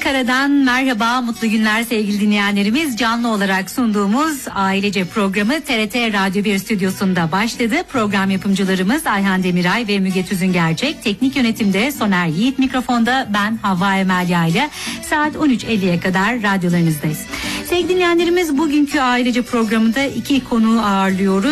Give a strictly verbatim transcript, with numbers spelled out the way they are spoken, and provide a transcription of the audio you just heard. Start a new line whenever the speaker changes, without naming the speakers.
Ankara'dan merhaba, mutlu günler sevgili dinleyenlerimiz. Canlı olarak sunduğumuz Ailece programı T R T Radyo bir stüdyosunda başladı. Program yapımcılarımız Ayhan Demiray ve Müge Tüzüngerçek. Teknik yönetimde Soner Yiğit, mikrofonda ben Havva Emelya ile saat on üç elliye kadar radyolarınızdayız. Sevgili dinleyenlerimiz, bugünkü Ailece programında iki konuğu ağırlıyoruz.